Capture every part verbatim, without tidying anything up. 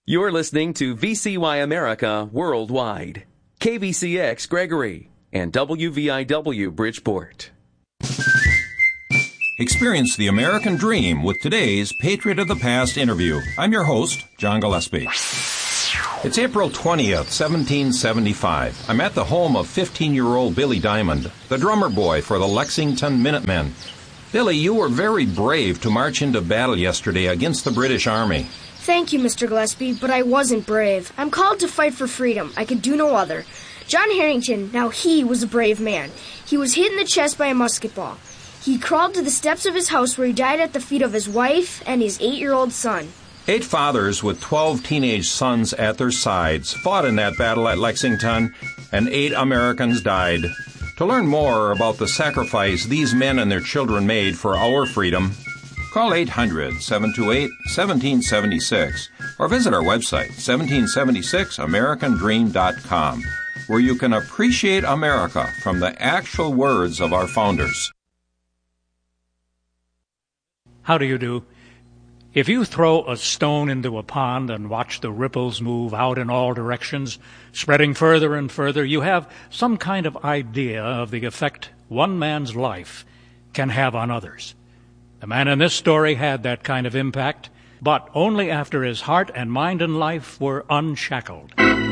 You're listening to V C Y America Worldwide, K V C X Gregory, and W V I W Bridgeport. Experience the American dream with today's Patriot of the Past interview. I'm your host, John Gillespie. It's April twentieth, seventeen seventy-five. I'm at the home of fifteen-year-old Billy Diamond, the drummer boy for the Lexington Minutemen. Billy, you were very brave to march into battle yesterday against the British Army. Thank you, Mister Gillespie, but I wasn't brave. I'm called to fight for freedom. I could do no other. John Harrington, now he was a brave man. He was hit in the chest by a musket ball. He crawled to the steps of his house where he died at the feet of his wife and his eight-year-old son. Eight fathers with twelve teenage sons at their sides fought in that battle at Lexington, and eight Americans died. To learn more about the sacrifice these men and their children made for our freedom, call eight hundred, seven two eight, one seven seven six or visit our website, seventeen seventy-six american dream dot com, where you can appreciate America from the actual words of our founders. How do you do? If you throw a stone into a pond and watch the ripples move out in all directions, spreading further and further, you have some kind of idea of the effect one man's life can have on others. The man in this story had that kind of impact, but only after his heart and mind and life were unshackled.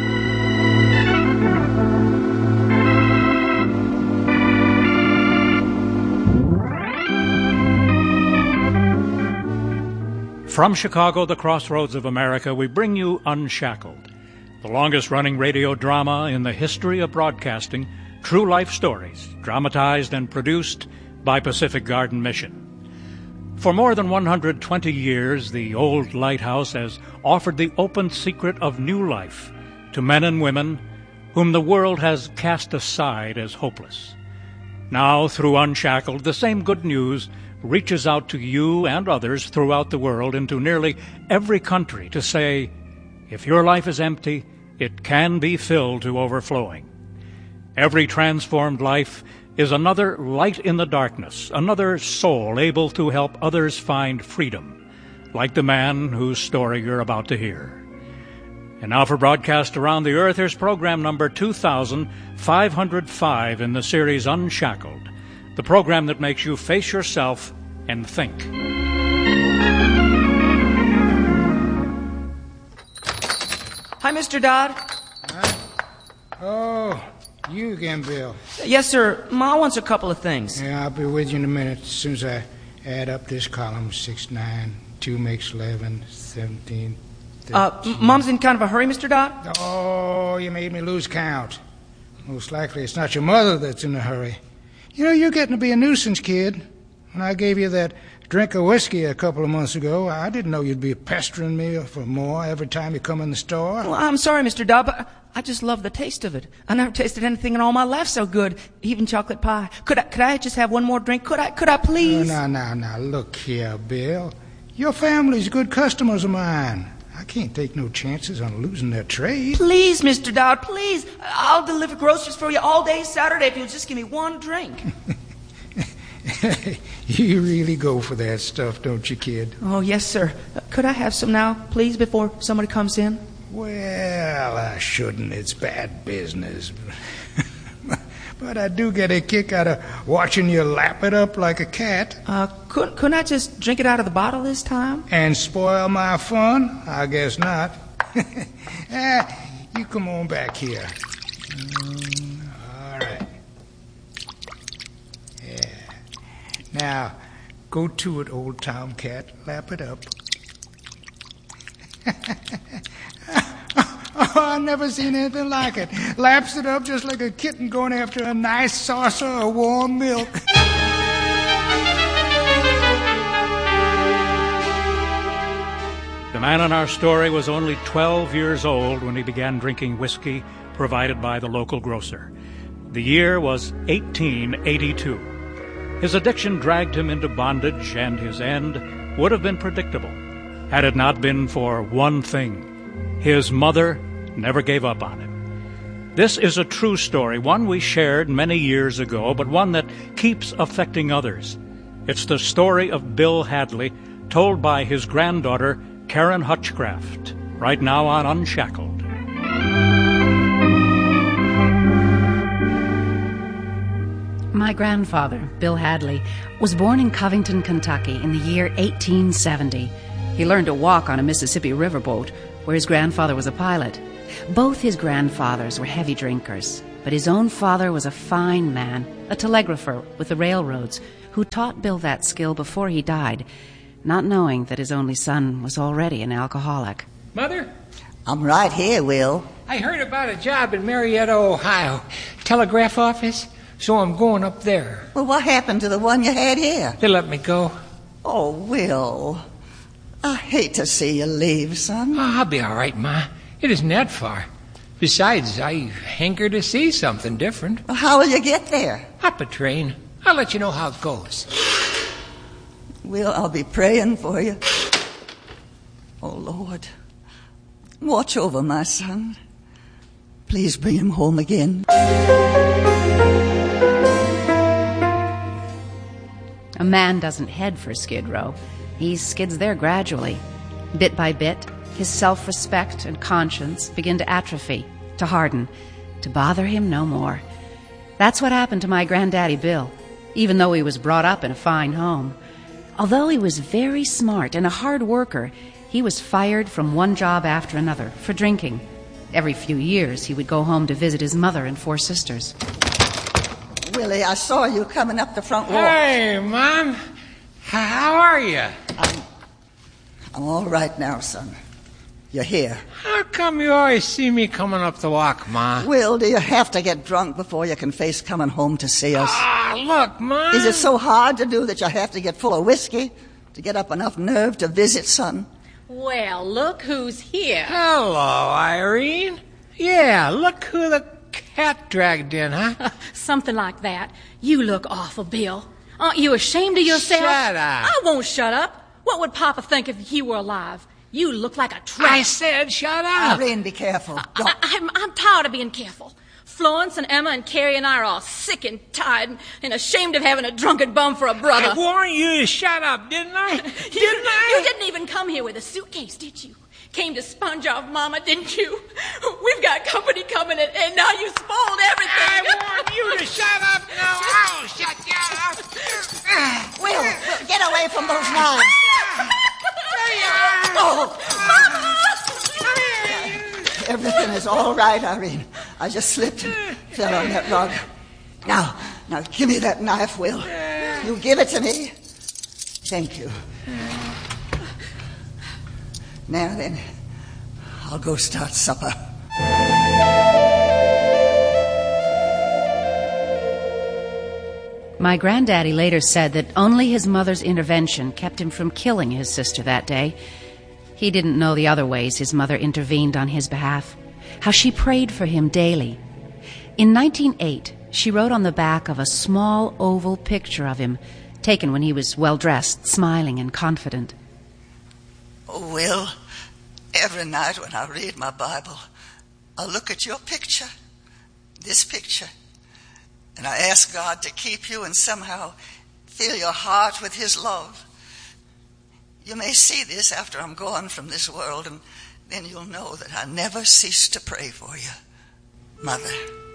From Chicago, the crossroads of America, we bring you Unshackled, the longest-running radio drama in the history of broadcasting, true life stories, dramatized and produced by Pacific Garden Mission. For more than one hundred twenty years, the old lighthouse has offered the open secret of new life to men and women whom the world has cast aside as hopeless. Now, through Unshackled, the same good news reaches out to you and others throughout the world into nearly every country to say, if your life is empty, it can be filled to overflowing. Every transformed life is another light in the darkness, another soul able to help others find freedom, like the man whose story you're about to hear. And now for broadcast around the earth, here's program number two thousand five hundred five in the series Unshackled, the program that makes you face yourself and think. Hi, Mister Dodd. Hi. Oh, you again, Bill. Yes, sir. Ma wants a couple of things. Yeah, I'll be with you in a minute. As soon as I add up this column, six, nine, two makes eleven, seventeen, thirteen. Uh, Mom's in kind of a hurry, Mister Dodd? Oh, you made me lose count. Most likely it's not your mother that's in a hurry. You know, you're getting to be a nuisance, kid. When I gave you that drink of whiskey a couple of months ago, I didn't know you'd be pestering me for more every time you come in the store. Well, I'm sorry, Mister Dodd, but I just love the taste of it. I never tasted anything in all my life so good, even chocolate pie. Could I, could I just have one more drink? Could I, could I please? Oh, now, now, now, look here, Bill. Your family's good customers of mine. I can't take no chances on losing their trade. Please, Mister Dodd, please. I'll deliver groceries for you all day Saturday if you'll just give me one drink. You really go for that stuff, don't you, kid? Oh, yes, sir. Uh, could I have some now, please, before somebody comes in? Well, I shouldn't. It's bad business. But I do get a kick out of watching you lap it up like a cat. Uh, couldn't, couldn't I just drink it out of the bottle this time? And spoil my fun? I guess not. ah, you come on back here. Mm, all right. Yeah. Now, go to it, old tomcat. Lap it up. Oh, I've never seen anything like it. Laps it up just like a kitten going after a nice saucer of warm milk. The man in our story was only twelve years old when he began drinking whiskey provided by the local grocer. The year was eighteen eighty-two. His addiction dragged him into bondage, and his end would have been predictable had it not been for one thing. His mother never gave up on him. This is a true story, one we shared many years ago, but one that keeps affecting others. It's the story of Bill Hadley, told by his granddaughter, Karen Hutchcraft. right now on Unshackled. My grandfather, Bill Hadley, was born in Covington, Kentucky in the year eighteen seventy. He learned to walk on a Mississippi riverboat, where his grandfather was a pilot. Both his grandfathers were heavy drinkers, but his own father was a fine man, a telegrapher with the railroads, who taught Bill that skill before he died, not knowing that his only son was already an alcoholic. Mother? I'm right here, Will. I heard about a job in Marietta, Ohio. Telegraph office, so I'm going up there. Well, what happened to the one you had here? They let me go. Oh, Will, I hate to see you leave, son. Oh, I'll be all right, Ma. It isn't that far. Besides, I hanker to see something different. Well, how will you get there? Hop a train. I'll let you know how it goes. Will, I'll be praying for you. Oh, Lord, watch over my son. Please bring him home again. A man doesn't head for Skid Row. He skids there gradually. Bit by bit, his self-respect and conscience begin to atrophy, to harden, to bother him no more. That's what happened to my granddaddy Bill, even though he was brought up in a fine home. Although he was very smart and a hard worker, he was fired from one job after another for drinking. Every few years, he would go home to visit his mother and four sisters. Willie, I saw you coming up the front walk. Hey, Mom. How are you? I'm, I'm all right now, son. You're here. How come you always see me coming up the walk, Ma? Will, do you have to get drunk before you can face coming home to see us? Ah, look, Ma. Is it so hard to do that you have to get full of whiskey to get up enough nerve to visit, son? Well, look who's here. Hello, Irene. Yeah, look who the cat dragged in, huh? Something like that. You look awful, Bill. Aren't you ashamed of yourself? Shut up. I won't shut up. What would Papa think if you were alive? You look like a tramp. I said shut up. Irene, be careful. Don't. I, I'm, I'm tired of being careful. Florence and Emma and Carrie and I are all sick and tired and ashamed of having a drunken bum for a brother. I warned you to shut up, didn't I? Didn't you, I? You didn't even come here with a suitcase, did you? Came to sponge off Mama, didn't you? We've got company coming in, and now you spoiled everything. I warned you to shut up. Now I'll shut you up. Will, Will, get away from those knives. There you are. Oh. Mama! Everything is all right, Irene. I just slipped and fell on that rug. Now, now give me that knife, Will. You give it to me. Thank you. Now then, I'll go start supper. My granddaddy later said that only his mother's intervention kept him from killing his sister that day. He didn't know the other ways his mother intervened on his behalf, how she prayed for him daily. In nineteen oh eight, she wrote on the back of a small oval picture of him, taken when he was well-dressed, smiling and confident. Oh, Will, every night when I read my Bible, I look at your picture, this picture, and I ask God to keep you and somehow fill your heart with His love. You may see this after I'm gone from this world, and then you'll know that I never cease to pray for you, Mother.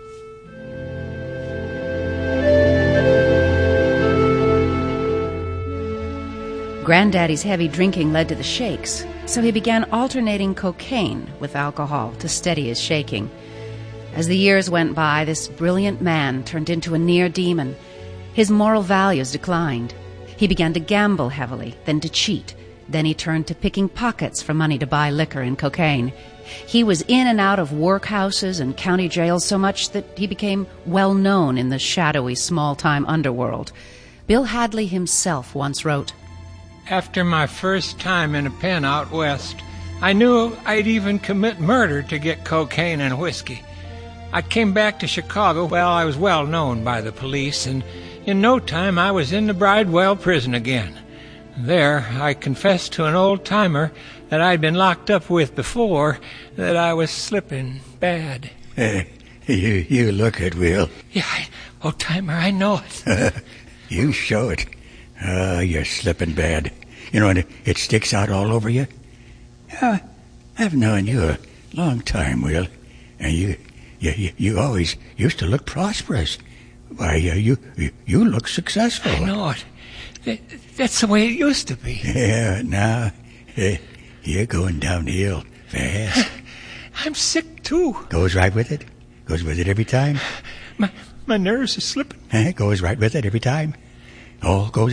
Granddaddy's heavy drinking led to the shakes, so he began alternating cocaine with alcohol to steady his shaking. As the years went by, this brilliant man turned into a near demon. His moral values declined. He began to gamble heavily, then to cheat. Then he turned to picking pockets for money to buy liquor and cocaine. He was in and out of workhouses and county jails so much that he became well known in the shadowy small-time underworld. Bill Hadley himself once wrote, After my first time in a pen out west, I knew I'd even commit murder to get cocaine and whiskey. I came back to Chicago. Well, I was well known by the police, and in no time I was in the Bridewell prison again. There, I confessed to an old-timer that I'd been locked up with before that I was slipping bad. Uh, you you look it, Will. Yeah, I, old-timer, I know it. You show it. Uh, you're slipping bad. You know, and it, it sticks out all over you. Uh, I've known you a long time, Will, and you, you, you, you always used to look prosperous. Why, uh, you, you, you look successful. I know it. That, that's the way it used to be. Yeah, now, eh, you're going downhill fast. I'm sick, too. Goes right with it. Goes with it every time. My, my nerves are slipping. Eh, goes right with it every time. All goes